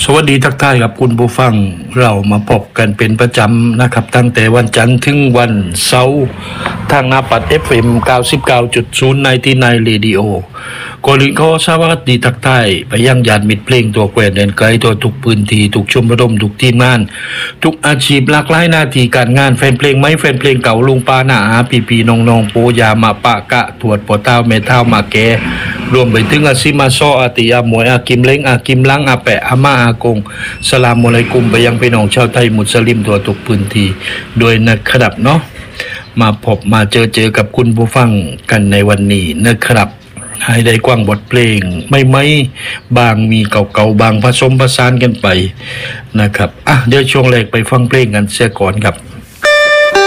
วัสดีทักทายกับคุณผู้ฟังเรามาพบกันเป็นประจำนะครับตั้งแต่วันจันทร์ถึงวันเสาร์ทางหน้าปัด FM 99.0 ในที่ในเรดิโอก่อนอื่นขอสวัสดีทักทายไปยังญาติมิตรเพลงตัวแกวนแดนไกลตัวทุกพื้นที่ทุกชมรมทุกทีมงานทุกอาชีพหลากหลายหน้าที่การงานแฟนเพลงไหมแฟนเพลงเก่าลุงป้าหน้าอาพี่ๆน้องๆปู่ย่ามาปะกะถวดปอเต้าแม่เต้ามาแกรวมไปถึงอาซิมาซออาติอาหมวยอากิมเล้งอากิมลังอาแปะอาม่าอากงสลามอะลัยกุมไปยังพี่น้องชาวไทยมุสลิมทั่วทุกพื้นที่โดยนะครับเนาะมาพบมาเจอกับคุณผู้ฟังกันในวันนี้นะครับให้ได้กว้างบทเพลงไม่บางมีเก่าๆบางผสมผสานกันไปนะครับเดี๋ยวช่วงแรกไปฟังเพลงกันเสียก่อนครับ